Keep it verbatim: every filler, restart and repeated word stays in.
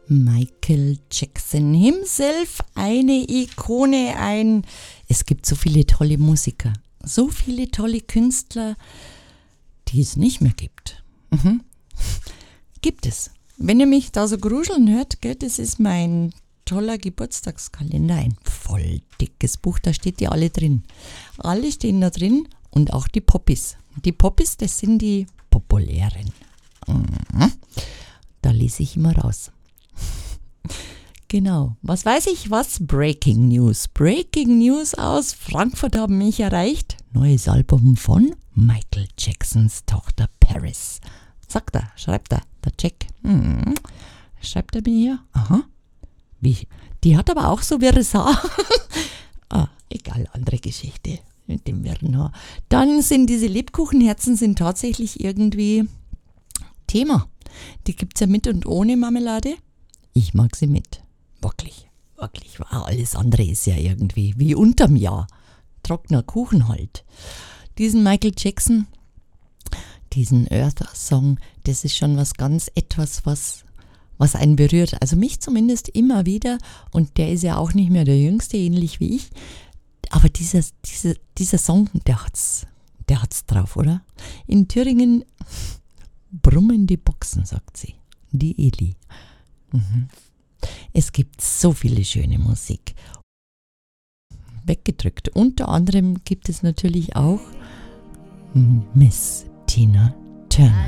Michael Jackson himself, eine Ikone, ein, es gibt so viele tolle Musiker, so viele tolle Künstler, die es nicht mehr gibt. Mhm. Gibt es. Wenn ihr mich da so gruscheln hört, gell, das ist mein toller Geburtstagskalender, ein voll dickes Buch, da steht ja alle drin. Alle stehen da drin und auch die Poppies. Die Poppies, das sind die populären. Mhm. Da lese ich immer raus. Genau. Was weiß ich was? Breaking News. Breaking News aus Frankfurt haben mich erreicht. Neues Album von Michael Jacksons Tochter Paris. Sagt er, schreibt er, der Jack. Hm. Schreibt er mir hier? Aha. Wie? Die hat aber auch so wirres Haar. ah, egal, andere Geschichte. Mit dem wirren Haar. Dann sind diese Lebkuchenherzen sind tatsächlich irgendwie Thema. Die gibt es ja mit und ohne Marmelade. Ich mag sie mit. Wirklich, wirklich. Alles andere ist ja irgendwie wie unterm Jahr. Trockener Kuchen halt. Diesen Michael Jackson, diesen Earth-Song, das ist schon was ganz etwas, was, was einen berührt. Also mich zumindest immer wieder. Und der ist ja auch nicht mehr der Jüngste, ähnlich wie ich. Aber dieser, dieser, dieser Song, der hat's, der hat's drauf, oder? In Thüringen brummen die Boxen, sagt sie. Die Eli. Mhm. Es gibt so viele schöne Musik. Weggedrückt. Unter anderem gibt es natürlich auch Miss Tina Turner.